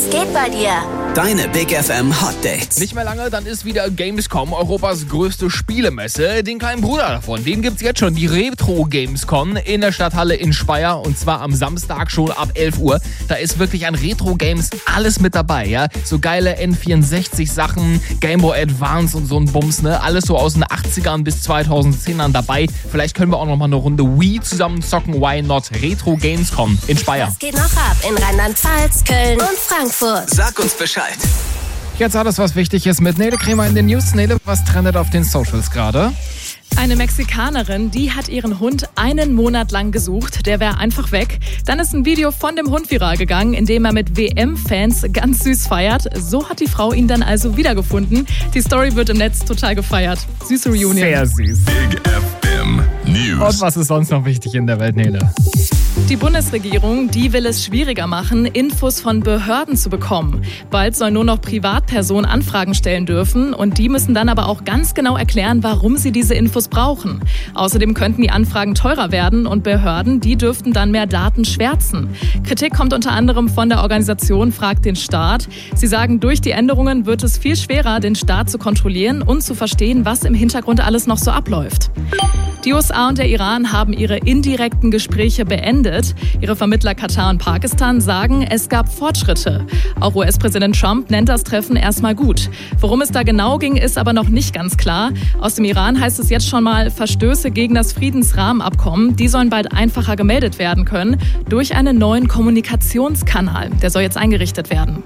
Was geht bei dir? Deine Big FM Hot Dates. Nicht mehr lange, dann ist wieder Gamescom, Europas größte Spielemesse. Den kleinen Bruder davon, den gibt's jetzt schon, die Retro Gamescom in der Stadthalle in Speyer. Und zwar am Samstag schon ab 11 Uhr. Da ist wirklich an Retro Games alles mit dabei, ja. So geile N64-Sachen, Game Boy Advance und so ein Bums, ne. Alles so aus den 80ern bis 2010ern dabei. Vielleicht können wir auch noch mal eine Runde Wii zusammen zocken. Why not? Retro Gamescom in Speyer. Was geht noch ab in Rheinland-Pfalz, Köln und Frankfurt? Sag uns Bescheid. Jetzt alles, was wichtig ist mit Nele Kremer in den News. Nele, was trendet auf den Socials gerade? Eine Mexikanerin, die hat ihren Hund einen Monat lang gesucht. Der wäre einfach weg. Dann ist ein Video von dem Hund viral gegangen, in dem er mit WM-Fans ganz süß feiert. So hat die Frau ihn dann also wiedergefunden. Die Story wird im Netz total gefeiert. Süße Reunion. Sehr süß. Big FM News. Und was ist sonst noch wichtig in der Welt, Nele? Die Bundesregierung, die will es schwieriger machen, Infos von Behörden zu bekommen. Bald sollen nur noch Privatpersonen Anfragen stellen dürfen und die müssen dann aber auch ganz genau erklären, warum sie diese Infos brauchen. Außerdem könnten die Anfragen teurer werden und Behörden, die dürften dann mehr Daten schwärzen. Kritik kommt unter anderem von der Organisation Frag den Staat. Sie sagen, durch die Änderungen wird es viel schwerer, den Staat zu kontrollieren und zu verstehen, was im Hintergrund alles noch so abläuft. Die USA und der Iran haben ihre indirekten Gespräche beendet. Ihre Vermittler Katar und Pakistan sagen, es gab Fortschritte. Auch US-Präsident Trump nennt das Treffen erstmal gut. Worum es da genau ging, ist aber noch nicht ganz klar. Aus dem Iran heißt es jetzt schon mal, Verstöße gegen das Friedensrahmenabkommen, die sollen bald einfacher gemeldet werden können durch einen neuen Kommunikationskanal. Der soll jetzt eingerichtet werden.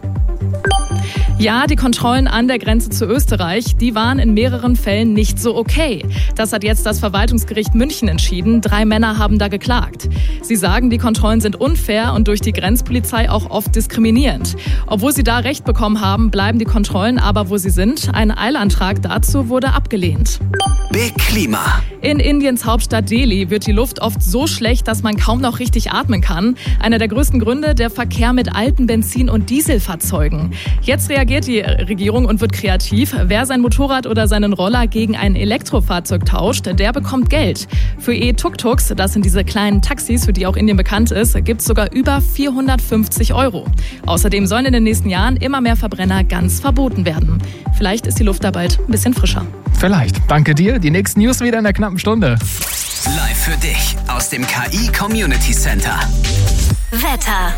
Ja, die Kontrollen an der Grenze zu Österreich, die waren in mehreren Fällen nicht so okay. Das hat jetzt das Verwaltungsgericht München entschieden. 3 Männer haben da geklagt. Sie sagen, die Kontrollen sind unfair und durch die Grenzpolizei auch oft diskriminierend. Obwohl sie da Recht bekommen haben, bleiben die Kontrollen aber, wo sie sind. Ein Eilantrag dazu wurde abgelehnt. Big Klima. In Indiens Hauptstadt Delhi wird die Luft oft so schlecht, dass man kaum noch richtig atmen kann. Einer der größten Gründe, der Verkehr mit alten Benzin- und Dieselfahrzeugen. Jetzt reagiert die Regierung und wird kreativ. Wer sein Motorrad oder seinen Roller gegen ein Elektrofahrzeug tauscht, der bekommt Geld. Für E-Tuk-Tuks, das sind diese kleinen Taxis, für die auch Indien bekannt ist, gibt es sogar über 450 €. Außerdem sollen in den nächsten Jahren immer mehr Verbrenner ganz verboten werden. Vielleicht ist die Luft da bald ein bisschen frischer. Vielleicht. Danke dir. Die nächsten News wieder in der knappen Stunde. Live für dich aus dem KI Community Center. Wetter.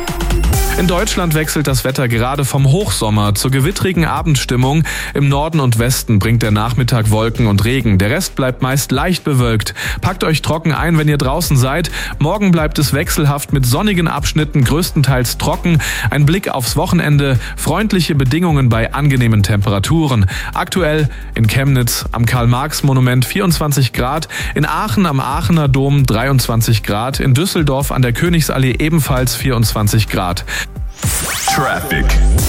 In Deutschland wechselt das Wetter gerade vom Hochsommer zur gewittrigen Abendstimmung. Im Norden und Westen bringt der Nachmittag Wolken und Regen. Der Rest bleibt meist leicht bewölkt. Packt euch trocken ein, wenn ihr draußen seid. Morgen bleibt es wechselhaft mit sonnigen Abschnitten, größtenteils trocken. Ein Blick aufs Wochenende, freundliche Bedingungen bei angenehmen Temperaturen. Aktuell in Chemnitz am Karl-Marx-Monument 24 Grad, in Aachen am Aachener Dom 23 Grad, in Düsseldorf an der Königsallee ebenfalls 24 Grad. Traffic.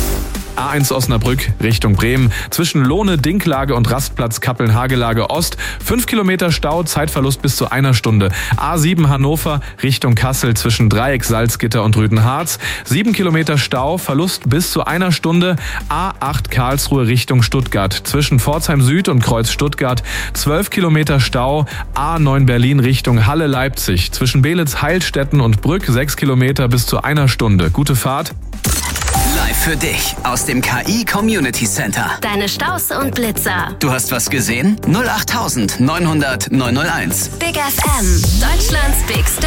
A1 Osnabrück Richtung Bremen. Zwischen Lohne, Dinklage und Rastplatz Kappeln-Hagelage Ost. 5 Kilometer Stau, Zeitverlust bis zu 1 Stunde. A7 Hannover Richtung Kassel zwischen Dreieck, Salzgitter und Rüdenharz. 7 Kilometer Stau, Verlust bis zu 1 Stunde. A8 Karlsruhe Richtung Stuttgart. Zwischen Pforzheim Süd und Kreuz Stuttgart. 12 Kilometer Stau. A9 Berlin Richtung Halle Leipzig. Zwischen Belitz, Heilstätten und Brück 6 Kilometer bis zu 1 Stunde. Gute Fahrt. Live für dich aus dem KI Community Center. Deine Staus und Blitzer. Du hast was gesehen? 08900 901. Big FM. Deutschlands bigste